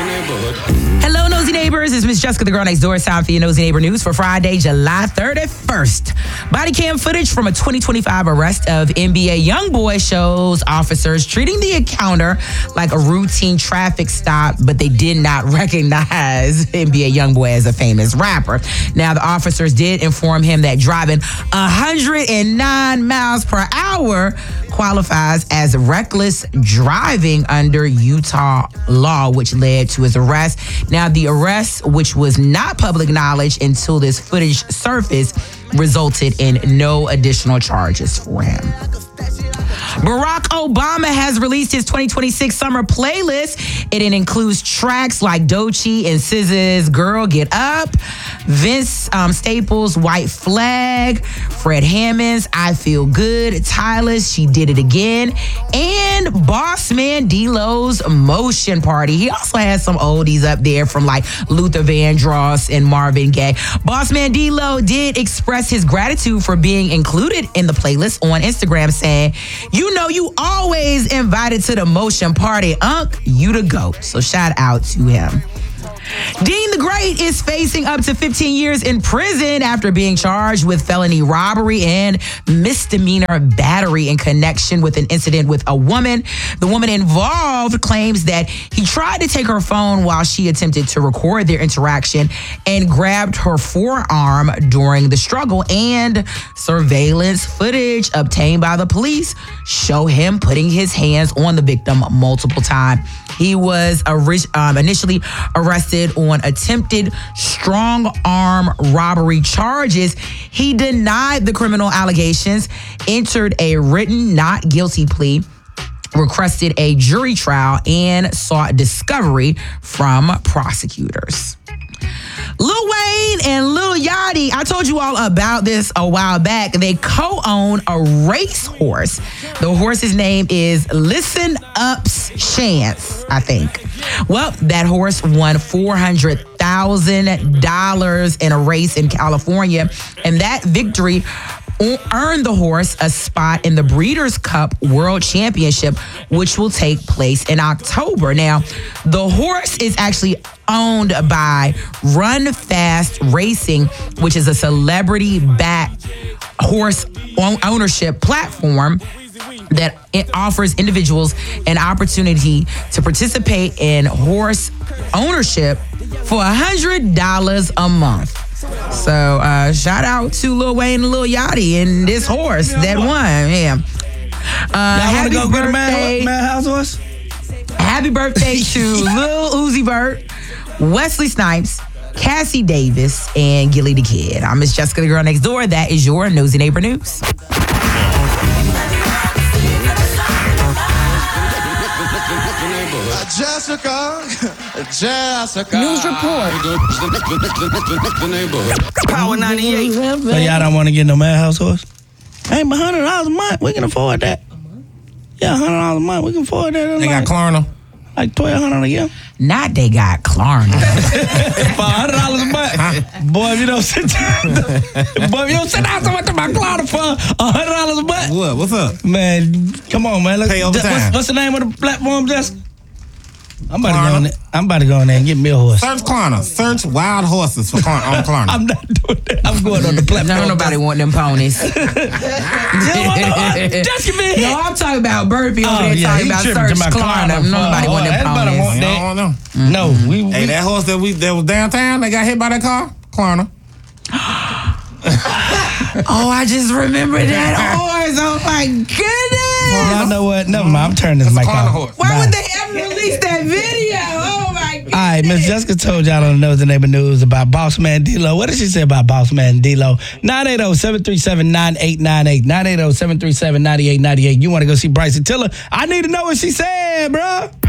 Hello, Nosy Neighbors. It's Miss Jessica, the girl next door. It's time for your Nosy Neighbor News for Friday, July 31st. Body cam footage from a 2025 arrest of NBA YoungBoy shows officers treating the encounter like a routine traffic stop, but they did not recognize NBA YoungBoy as a famous rapper. Now, the officers did inform him that driving 109 miles per hour qualifies as reckless driving under Utah law, which led to his arrest. Now, the arrest, which was not public knowledge until this footage surfaced, resulted in no additional charges for him. Barack Obama has released his 2026 summer playlist. It includes tracks like Doechii and SZA's Girl Get Up, Vince Staples' White Flag, Fred Hammond's I Feel Good, Tyler's She Did It Again, and Boss Man D-Lo's Motion Party. He also has some oldies up there from like Luther Vandross and Marvin Gaye. Boss Man D-Lo did express his gratitude for being included in the playlist on Instagram, saying, "You know you always invited to the Motion Party, Unc. You the GOAT." So shout out to him. Dean the Great is facing up to 15 years in prison after being charged with felony robbery and misdemeanor battery in connection with an incident with a woman. The woman involved claims that he tried to take her phone while she attempted to record their interaction and grabbed her forearm during the struggle, and surveillance footage obtained by the police show him putting his hands on the victim multiple times. He was initially arrested on attempted strong arm robbery charges. He denied the criminal allegations, entered a written not guilty plea, requested a jury trial, and sought discovery from prosecutors. Lil Wayne and Lil Yachty, I told you all about this a while back. They co-own a racehorse. The horse's name is Listen Up's Chance, I think. Well, that horse won $400,000 in a race in California, and that victory earned the horse a spot in the Breeders' Cup World Championship, which will take place in October. Now, the horse is actually owned by Run Fast Racing, which is a celebrity-backed horse ownership platform that it offers individuals an opportunity to participate in horse ownership for $100 a month. So shout out to Lil Wayne and Lil Yachty and this horse that won. Yeah. Happy go get a birthday, horse? Happy birthday to Lil Uzi Vert, Wesley Snipes, Cassie Davis, and Gilly the Kid. I'm Miss Jessica, the girl next door. That is your Nosy Neighbor News. Jessica. News report. Power 98. So y'all don't want to get no madhouse horse? Hey, but $100 a month, we can afford that. Yeah, $100 a month, we can afford that. They got Klarna. Like $1,200 a year. Not they got Klarna. For $100 a month. Boy, if you don't sit down. Boy, if you don't sit down so much to my Klarna for $100 a month. What? What's up? Man, come on, man. Pay overtime. What's the name of the platform, Jessica? I'm about to go in there and get me a horse. Search Klarna. Search wild horses for on Klarna. I'm not doing that. I'm going on the platform. No, nobody want them ponies. Jessica, man. No, I'm talking about Burpee over there talking about Search Klarna. Nobody want them Everybody ponies. want that. No. No, Hey, that horse that was downtown, they got hit by that car? Klarna. Oh, I just remembered that horse. Oh my goodness. Y'all know what? Never mind. I'm turning this mic Klarna off. horse. Why would they ever release that video? Oh my goodness. All right, Miss Jessica told y'all on the Nosy Neighbor News about Boss Man D-Lo. What did she say about Boss Man D-Lo? 980-737-9898. 980-737-9898. You want to go see Bryson Tiller? I need to know what she said, bruh.